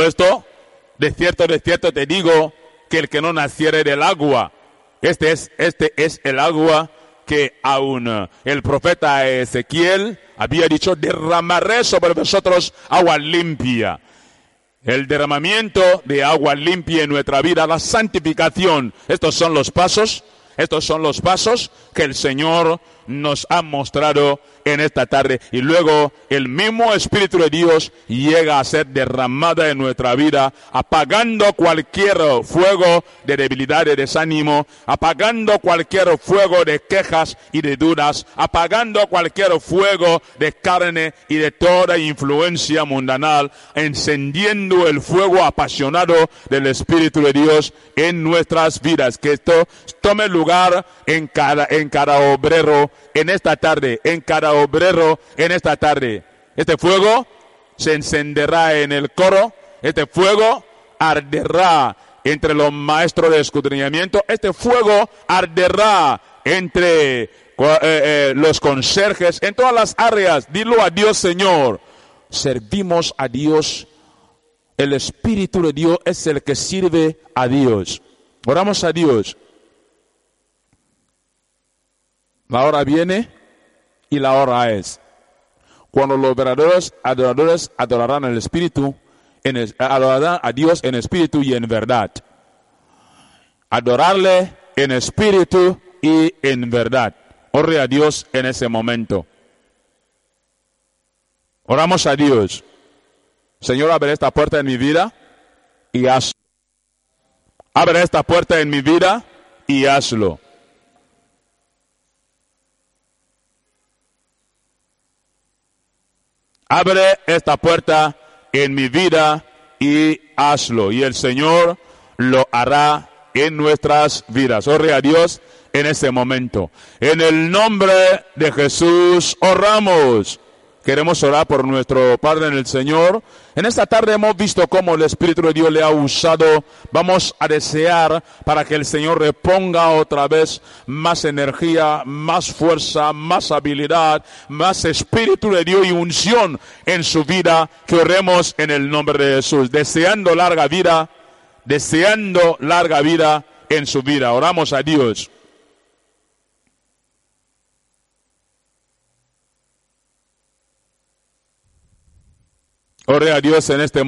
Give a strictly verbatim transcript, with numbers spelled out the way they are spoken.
todo esto, de cierto, de cierto te digo que el que no naciere del agua, este es, este es el agua que aún el profeta Ezequiel había dicho, derramaré sobre vosotros agua limpia. El derramamiento de agua limpia en nuestra vida, la santificación. Estos son los pasos, estos son los pasos que el Señor nos ha mostrado en esta tarde. Y luego el mismo Espíritu de Dios llega a ser derramada en nuestra vida, apagando cualquier fuego de debilidad, de desánimo, apagando cualquier fuego de quejas y de dudas, apagando cualquier fuego de carne y de toda influencia mundanal, encendiendo el fuego apasionado del Espíritu de Dios en nuestras vidas. Que esto tome lugar en cada, en cada obrero en esta tarde, en cada obrero en esta tarde. Este fuego se encenderá en el coro, este fuego arderá entre los maestros de escudriñamiento, este fuego arderá entre eh, eh, los conserjes, en todas las áreas. Dilo a Dios, Señor, servimos a Dios, el Espíritu de Dios es el que sirve a Dios. Oramos a Dios. La hora viene y la hora es. Cuando los verdaderos adoradores adorarán al Espíritu, en el, adorarán a Dios en espíritu y en verdad. Adorarle en espíritu y en verdad. Ore a Dios en ese momento. Oramos a Dios. Señor, abre esta puerta en mi vida y hazlo. Abre esta puerta en mi vida y hazlo. Abre esta puerta en mi vida y hazlo. Y el Señor lo hará en nuestras vidas. Ore a Dios en ese momento. En el nombre de Jesús oramos. Queremos orar por nuestro Padre en el Señor. En esta tarde hemos visto cómo el Espíritu de Dios le ha usado. Vamos a desear para que el Señor reponga otra vez más energía, más fuerza, más habilidad, más Espíritu de Dios y unción en su vida. Que oremos en el nombre de Jesús, deseando larga vida, deseando larga vida en su vida. Oramos a Dios. Ore a Dios en este momento.